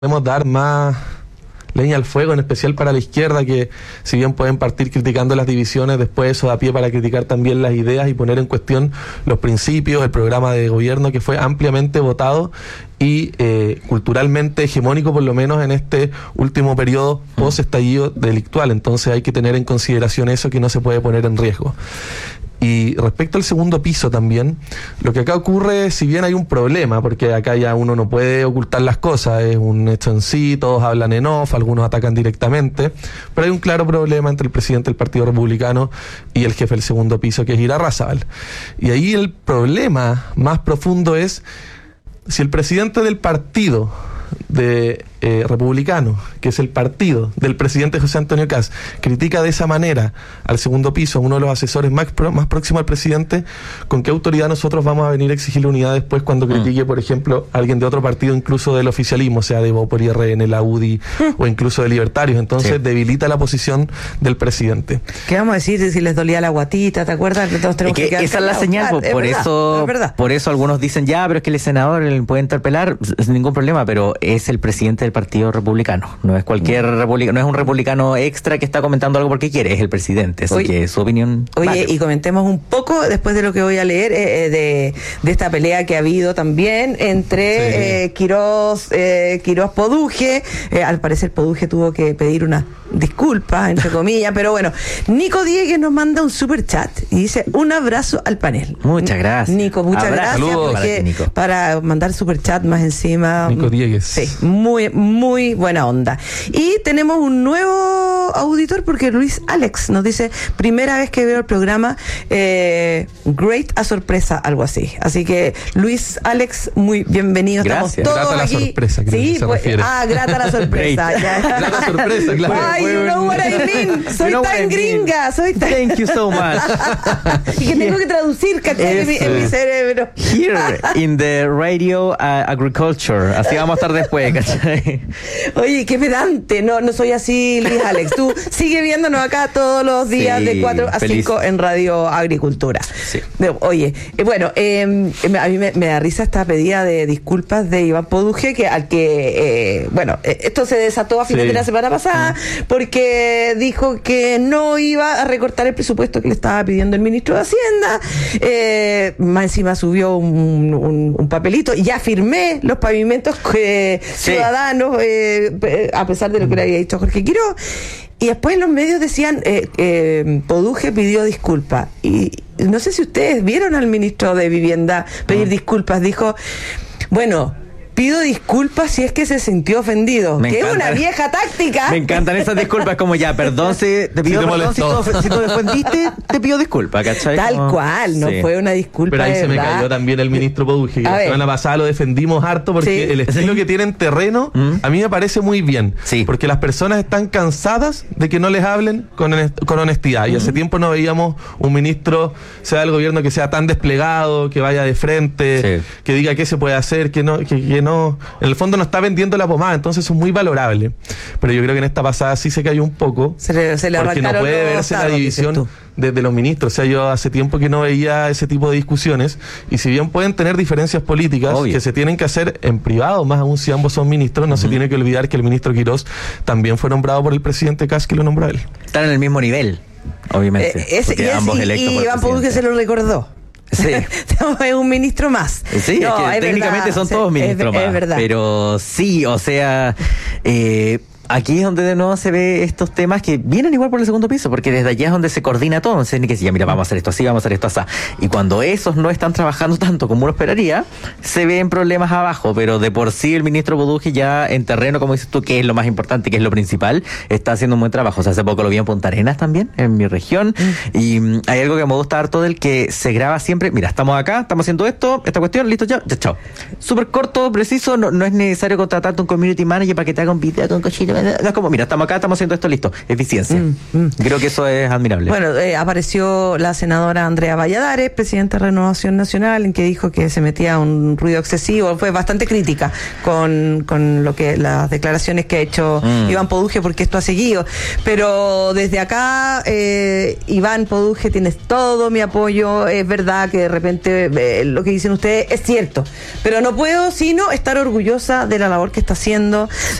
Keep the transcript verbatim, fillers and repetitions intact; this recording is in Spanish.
Podemos dar más leña al fuego, en especial para la izquierda, que si bien pueden partir criticando las divisiones, después eso da pie para criticar también las ideas y poner en cuestión los principios, el programa de gobierno que fue ampliamente votado y eh, culturalmente hegemónico, por lo menos en este último periodo post-estallido delictual. Entonces hay que tener en consideración eso, que no se puede poner en riesgo. Y respecto al segundo piso también, lo que acá ocurre, si bien hay un problema, porque acá ya uno no puede ocultar las cosas, es un hecho en sí, todos hablan en off, algunos atacan directamente, pero hay un claro problema entre el presidente del Partido Republicano y el jefe del segundo piso, que es Irarrázaval. Y ahí el problema más profundo es, si el presidente del partido de eh, republicano, que es el partido del presidente José Antonio Kast, critica de esa manera al segundo piso, uno de los asesores más, pro, más próximos al presidente, ¿con qué autoridad nosotros vamos a venir a exigirle unidad después cuando critique, por ejemplo, a alguien de otro partido, incluso del oficialismo, sea de Vopor, I R N, la U D I o incluso de Libertarios? Entonces sí, debilita la posición del presidente. ¿Qué vamos a decir si les dolía la guatita? ¿Te acuerdas que todos tenemos es que, que esa es la señal, por, por verdad, eso por eso algunos dicen, ya, pero es que el senador le puede interpelar, sin ningún problema, pero es el presidente del Partido Republicano. No es cualquier republicano, no es un republicano extra que está comentando algo porque quiere, es el presidente, así oye, que su opinión Oye, vale. Y comentemos un poco, después de lo que voy a leer, eh, de, de esta pelea que ha habido también entre sí. eh, Quirós, eh, Quirós Poduje. Eh, al parecer Poduje tuvo que pedir una disculpa, entre comillas, pero bueno, Nico Diegues nos manda un super chat y dice, un abrazo al panel. Muchas gracias. Nico, muchas abrazo. gracias Saludos porque para, Nico. para mandar super chat más encima. Nico Diegues. Sí, muy, muy buena onda. Y tenemos un nuevo auditor porque Luis Alex nos dice, primera vez que veo el programa, eh, great a sorpresa, algo así. Así que Luis Alex, muy bienvenido. Gracias. Estamos todos grata aquí. La sorpresa, creo sí, que se pues, refiere. ah, grata la sorpresa. Ya. Grata sorpresa, claro. Ay, you know what I mean. Soy you know tan gringa, soy tan... Thank you so much. y que tengo que traducir, ¿cachai? En mi, en mi cerebro. Here in the radio uh, agriculture. Así vamos a estar después, ¿cachai? Oye, qué pedante. No, no soy así, Luis Alex. Tú sigue viéndonos acá todos los días sí, de cuatro a cinco en Radio Agricultura. Sí. Oye, eh, bueno, eh, a mí me, me da risa esta pedida de disculpas de Iván Poduje, que al que, eh, bueno, esto se desató a finales sí. de la semana pasada, mm. porque dijo que no iba a recortar el presupuesto que le estaba pidiendo el ministro de Hacienda. Eh, más encima subió un, un, un papelito, y ya firmé los pavimentos eh, sí. ciudadanos, eh, a pesar de lo que le había dicho Jorge Quirós. Y después los medios decían, eh, eh, Poduje pidió disculpas. Y no sé si ustedes vieron al ministro de Vivienda pedir ah. disculpas. Dijo, bueno, pido disculpas si es que se sintió ofendido. Me que encanta. Es una vieja táctica. Me encantan esas disculpas, como ya, perdón, si te pido si te perdón, si, tú, si tú ofendiste, te pido disculpas, ¿cachai? Tal como, cual, no sí. fue una disculpa. Pero ahí se verdad. me cayó también el ministro Poduje, que la semana pasada lo defendimos harto porque sí. el estilo sí. que tiene en terreno ¿Mm? a mí me parece muy bien. Sí. Porque las personas están cansadas de que no les hablen con, con honestidad. Y ¿Mm? hace tiempo no veíamos un ministro, sea del gobierno, que sea tan desplegado, que vaya de frente, sí. que diga qué se puede hacer, que no, que, que no. En el fondo no está vendiendo la pomada, entonces eso es muy valorable. Pero yo creo que en esta pasada sí se cayó un poco, se le, se le porque no puede verse la división de, de los ministros. O sea, yo hace tiempo que no veía ese tipo de discusiones, y si bien pueden tener diferencias políticas Obvio. que se tienen que hacer en privado, más aún si ambos son ministros, no uh-huh. se tiene que olvidar que el ministro Quirós también fue nombrado por el presidente Kast, que lo nombró a él. Están en el mismo nivel, obviamente. Eh, es, y ambos y, electos y Iván Poduje se lo recordó. Sí. Es un ministro más. Sí, no, es que es técnicamente verdad, son todos sí, ministros es, más. Es verdad. Pero sí, o sea, eh, aquí es donde de nuevo se ve estos temas que vienen igual por el segundo piso, porque desde allá es donde se coordina todo. Entonces, ni que decir, mira, vamos a hacer esto así, vamos a hacer esto así. Y cuando esos no están trabajando tanto como uno esperaría, se ven problemas abajo. Pero de por sí el ministro Poduje ya en terreno, como dices tú, que es lo más importante, que es lo principal, está haciendo un buen trabajo. O sea, hace poco lo vi en Punta Arenas también, en mi región. Mm. Y um, hay algo que me gusta harto del que se graba siempre. Mira, estamos acá, estamos haciendo esto, esta cuestión, listo, ya, ya, chao. Súper corto, preciso, no, no es necesario contratarte un community manager para que te haga un video con cochino. es como, mira, estamos acá, estamos haciendo esto, listo, eficiencia. Mm, mm. Creo que eso es admirable. Bueno, eh, apareció la senadora Andrea Valladares, presidenta de Renovación Nacional, en que dijo que se metía un ruido excesivo, fue bastante crítica con, con lo que las declaraciones que ha hecho mm. Iván Poduje, porque esto ha seguido. Pero desde acá, eh, Iván Poduje, tienes todo mi apoyo, es verdad que de repente eh, lo que dicen ustedes es cierto, pero no puedo sino estar orgullosa de la labor que está haciendo,